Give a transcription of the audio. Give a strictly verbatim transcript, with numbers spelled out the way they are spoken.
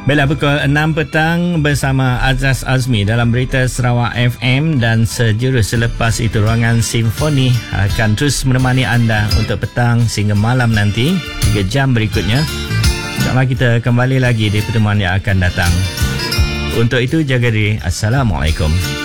Baiklah, pukul enam petang bersama Azaz Azmi dalam Berita Sarawak F M, dan sejurus selepas itu Ruangan Simfoni akan terus menemani anda untuk petang sehingga malam nanti, tiga jam berikutnya. InsyaAllah kita kembali lagi di pertemuan yang akan datang. Untuk itu, jaga diri. Assalamualaikum.